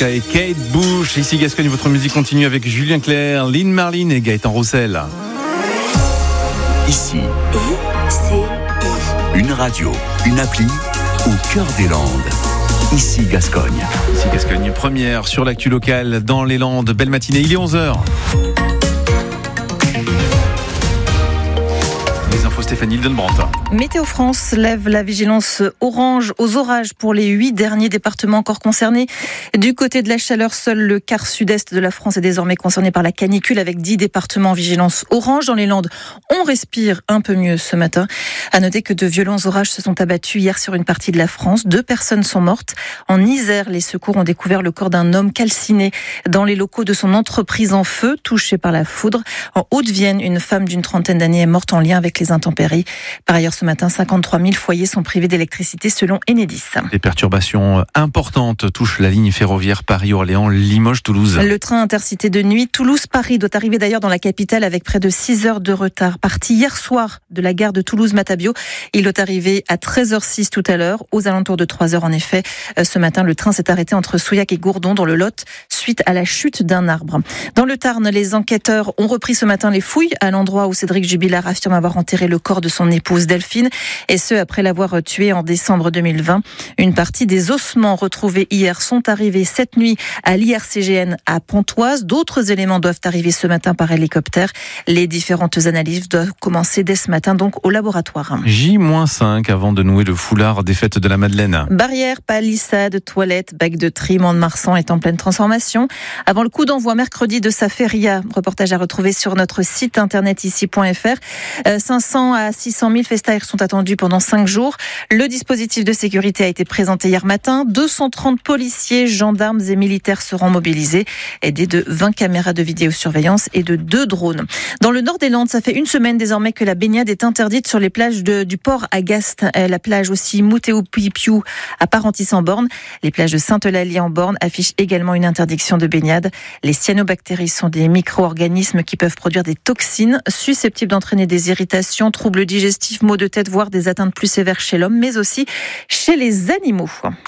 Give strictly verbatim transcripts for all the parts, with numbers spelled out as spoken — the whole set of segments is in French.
Alaska et Kate Bush. Ici Gascogne, votre musique continue avec Julien Clerc, Lynn Marlin et Gaëtan Roussel. Ici, I C I. Une radio, une appli au cœur des Landes. Ici Gascogne. Ici Gascogne, première sur l'actu locale dans les Landes. Belle matinée, il est onze heures. Les infos Stéphanie Hildenbrandt. Météo France lève la vigilance orange aux orages pour les huit derniers départements encore concernés. Du côté de la chaleur, seul le quart sud-est de la France est désormais concerné par la canicule avec dix départements en vigilance orange. Dans les Landes, on respire un peu mieux ce matin. À noter que de violents orages se sont abattus hier sur une partie de la France. Deux personnes sont mortes. En Isère, les secours ont découvert le corps d'un homme calciné dans les locaux de son entreprise en feu, touché par la foudre. En Haute-Vienne, une femme d'une trentaine d'années est morte en lien avec les intempéries. Par ailleurs, ce matin, cinquante-trois mille foyers sont privés d'électricité selon Enedis. Des perturbations importantes touchent la ligne ferroviaire Paris-Orléans, Limoges-Toulouse. Le train intercité de nuit Toulouse-Paris doit arriver d'ailleurs dans la capitale avec près de six heures de retard. Parti hier soir de la gare de Toulouse-Matabio, il doit arriver à treize heures six tout à l'heure, aux alentours de trois heures en effet. Ce matin, le train s'est arrêté entre Souillac et Gourdon dans le Lot suite à la chute d'un arbre. Dans le Tarn, les enquêteurs ont repris ce matin les fouilles à l'endroit où Cédric Jubilard affirme avoir enterré le corps de son épouse Delphine, et ce après l'avoir tué en décembre deux mille vingt. Une partie des ossements retrouvés hier sont arrivés cette nuit à l'I R C G N à Pontoise. D'autres éléments doivent arriver ce matin par hélicoptère. Les différentes analyses doivent commencer dès ce matin donc au laboratoire. J cinq avant de nouer le foulard des fêtes de la Madeleine. Barrières, palissades, toilettes, bacs de tri, Mont-de-Marsan est en pleine transformation. Avant le coup d'envoi mercredi de sa feria, reportage à retrouver sur notre site internet ici point f r. Euh, cinq cents à six cent mille festaires sont attendus pendant cinq jours. Le dispositif de sécurité a été présenté hier matin. deux cent trente policiers, gendarmes et militaires seront mobilisés, aidés de vingt caméras de vidéosurveillance et de deux drones. Dans le nord des Landes, ça fait une semaine désormais que la baignade est interdite sur les plages de, du port à Gast, la plage aussi Moutéou-Pipiou à Parentis-en-Born. Les plages de Sainte-Eulalie en Borne affichent également une interdiction de baignade. Les cyanobactéries sont des micro-organismes qui peuvent produire des toxines susceptibles d'entraîner des irritations, troubles digestifs, maux de tête, voire des atteintes plus sévères chez l'homme, mais aussi chez les animaux.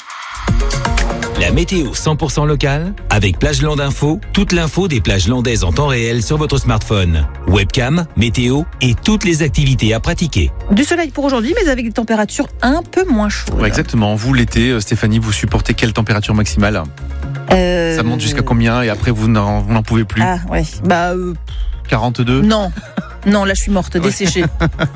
La météo cent pour cent locale avec Plage Landes Info, toute l'info des plages landaises en temps réel sur votre smartphone. Webcam, météo et toutes les activités à pratiquer. Du soleil pour aujourd'hui, mais avec des températures un peu moins chaudes. Ouais, exactement. Vous, l'été, Stéphanie, vous supportez quelle température maximale ? euh... Ça monte jusqu'à combien et après vous n'en, vous n'en pouvez plus ? Ah ouais, bah... Euh... quarante-deux ? Non. Non, là je suis morte, desséchée.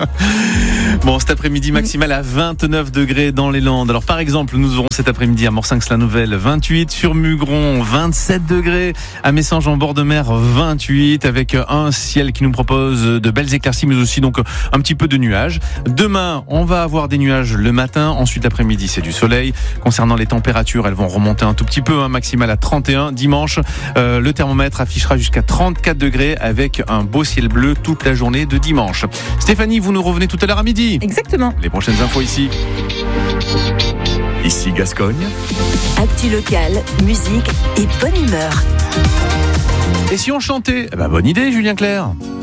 Bon, cet après-midi maximal à vingt-neuf degrés dans les Landes. Alors par exemple, nous aurons cet après-midi à Morsinx-la-Nouvelle vingt-huit, sur Mugron vingt-sept degrés, à Messanges en bord de mer vingt-huit, avec un ciel qui nous propose de belles éclaircies, mais aussi donc un petit peu de nuages. Demain, on va avoir des nuages le matin, ensuite l'après-midi c'est du soleil. Concernant les températures, elles vont remonter un tout petit peu, hein, maximal à trente et un. Dimanche, euh, le thermomètre affichera jusqu'à trente-quatre degrés avec un beau ciel bleu toute la journée de dimanche. Stéphanie, vous nous revenez tout à l'heure à midi. Exactement. Les prochaines infos ici. Ici Gascogne. Actu locale, musique et bonne humeur. Et si on chantait ? Eh ben, bonne idée, Julien Clerc.